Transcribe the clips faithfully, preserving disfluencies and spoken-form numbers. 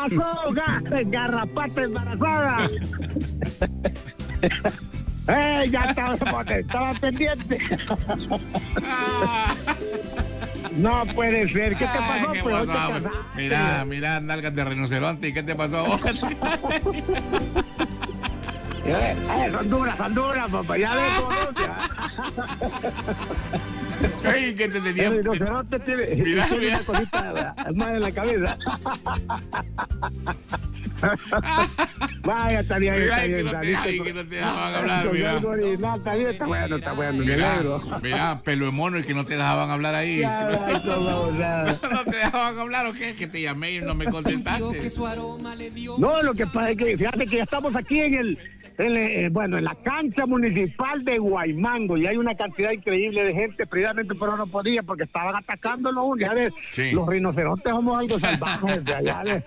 pasó, ga- garrapata embarazada? ¡Eh, ya estaba, estaba pendiente! No puede ser. ¿Qué te pasó? Ay, ¿qué Pues, pasó? hoy te casaste. Mira, mira, nalgas de rinoceronte. ¿Y qué te pasó a vos? Eh, eh, Honduras, Honduras, papá, ya ves Colombia. Ay, ¿qué te tenía? El rinoceronte tiene, Mira, tiene mira. una cosita más en la cabeza. Vaya, está bien, Mira, está ay, que bien. no te, está ay, bien. que no te dejaban hablar, mira. No, está bien, está bueno, está bueno, me Mira, alegro. mira, pelo de mono y que no te dejaban hablar ahí. Ya, ay, no, vamos, ya. ¿No te dejaban hablar o qué? Que te llamé y no me contestaste. No, lo que pasa es que fíjate que ya estamos aquí en el, en el, eh, bueno, en la cancha municipal de Guaymango y hay una cantidad increíble de gente, precisamente pero no podía porque estaban atacándolo, ya ves, Sí. los rinocerontes somos algo salvajes de allá, ¿ves?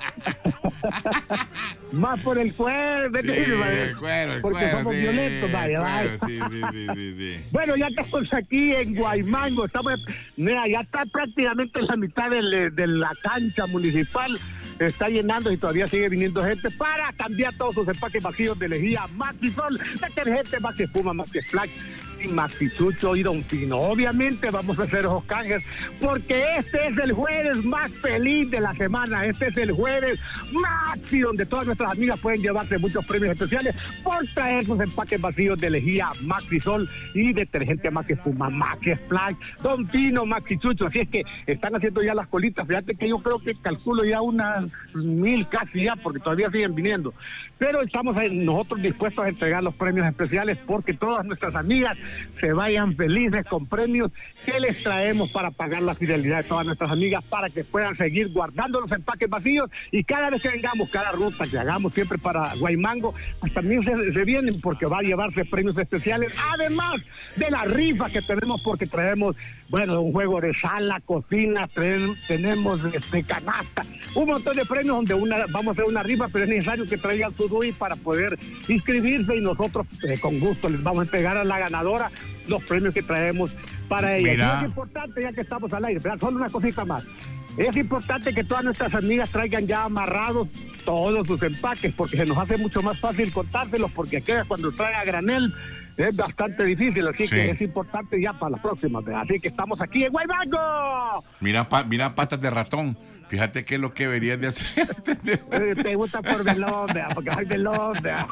Más por el cuero, ¿me Sí, entiendes? el cuero, el Porque cuero, somos sí, violentos, vaya, el vaya. cuero, sí, sí, sí, sí, sí. Bueno, ya estamos aquí en Guaymango, estamos, mira, ya está prácticamente en la mitad de, de la cancha municipal, está llenando y todavía sigue viniendo gente para cambiar todos sus empaques vacíos de lejía Maxisol, detergente Maxi Espuma, Maxi Splash, y Maxi Chucho y Don Pino. Obviamente vamos a hacer esos canjes porque este es el jueves más feliz de la semana, este es el jueves Maxi, donde todas nuestras amigas pueden llevarse muchos premios especiales por traer sus empaques vacíos de lejía Maxisol y detergente Maxi Espuma, Maxi Splash, Don Pino, Maxi Chucho. Así es que están haciendo ya las colitas. Fíjate que yo creo que calculo ya unas mil casi ya, porque todavía siguen viniendo. Pero estamos ahí, nosotros dispuestos a entregar los premios especiales porque todas nuestras amigas se vayan felices con premios que les traemos para pagar la fidelidad de todas nuestras amigas para que puedan seguir guardando los empaques vacíos y cada vez que vengamos, cada ruta que hagamos siempre para Guaymango, pues también se, se vienen porque va a llevarse premios especiales, además de la rifa que tenemos porque traemos, bueno, un juego de sala, cocina, traen, tenemos este canasta, un montón de premios donde una vamos a hacer una rifa, pero es necesario que traigan su D U I para poder inscribirse y nosotros eh, con gusto les vamos a entregar a la ganadora los premios que traemos para ella. Mira. Y es importante, ya que estamos al aire, pero solo una cosita más. Es importante que todas nuestras amigas traigan ya amarrados todos sus empaques, porque se nos hace mucho más fácil contárselos, porque aquí cuando trae a granel es bastante difícil, así Sí. que es importante ya para las próximas. Así que estamos aquí en Guaymango. Mira, pa- mira patas de ratón. Fíjate qué es lo que deberías de hacer. Eh, Te gusta por velón, vea, porque soy velón, vea.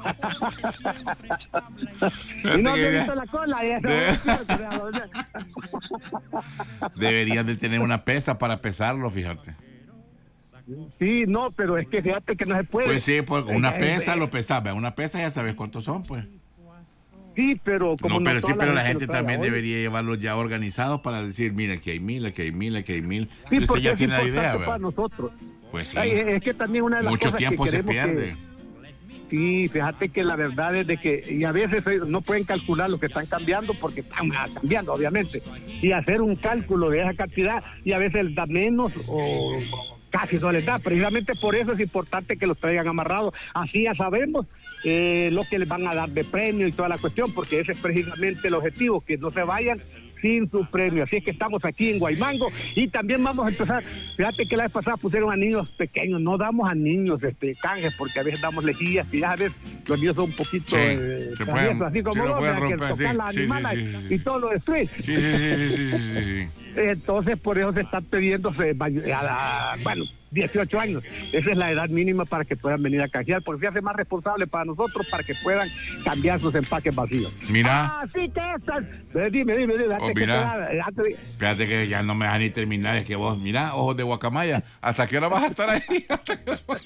Y no que te he ya- visto la cola. Y eso, De- Deberías de tener una pesa para pesarlo, fíjate. Sí, no, pero es que fíjate que no se puede. Pues sí, por una Eh, pesa eh, lo pesas. Vea, una pesa ya sabes cuántos son, pues. Sí, pero como No, pero sí, toda pero la gente lo trae también hoy. debería llevarlos ya organizados para decir, mira, aquí hay mil, aquí hay mil, aquí hay mil. Sí, Entonces porque ya es tiene la importante idea, para ¿verdad? nosotros. Pues sí. Ay, es que también una de las Mucho cosas tiempo que se queremos que- pierde. Sí, fíjate que la verdad es de que, y a veces eh, no pueden calcular lo que están cambiando porque están ah, cambiando, obviamente, y hacer un cálculo de esa cantidad, y a veces les da menos o casi no les da. Precisamente por eso es importante que los traigan amarrados. Así ya sabemos eh, lo que les van a dar de premio y toda la cuestión, porque ese es precisamente el objetivo, que no se vayan sin su premio. Así es que estamos aquí en Guaymango y también vamos a empezar. Fíjate que la vez pasada pusieron a niños pequeños, no damos a niños este canjes porque a veces damos lejillas y ya a veces los niños son un poquito Sí, eh, se traviesos, pueden- así como sí lo vos, pueden ¿verdad? Que romper, tocan sí, las sí, sí, animales sí, sí, sí. y todo lo destruye. Sí, sí, sí, sí, sí, sí, sí, sí. Entonces por eso se están pidiendo eh, a, a, bueno, dieciocho años. Esa es la edad mínima para que puedan venir a canjear, porque se hace más responsable para nosotros para que puedan cambiar sus empaques vacíos. Mira. Así que estas, eh, dime, dime, dime, Oh, antes que mira. te da- eh, antes de- Espérate que ya no me dejan ni terminar, es que vos, mira, ojos de guacamaya, ¿hasta qué hora vas a estar ahí? ¿Hasta qué hora vas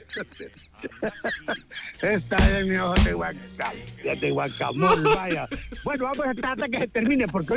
a- Está en mi ojo de guacamole, de guacamole, vaya. Bueno, vamos a estar hasta que se termine, porque